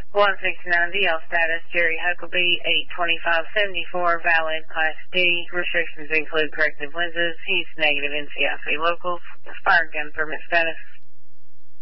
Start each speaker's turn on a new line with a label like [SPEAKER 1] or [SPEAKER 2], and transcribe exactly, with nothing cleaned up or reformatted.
[SPEAKER 1] one sixty-nine D L status, Jerry Huckabee, eight twenty-five seventy-four, valid, Class D. Restrictions include corrective lenses. He's negative N C I C locals. Expired gun permit status.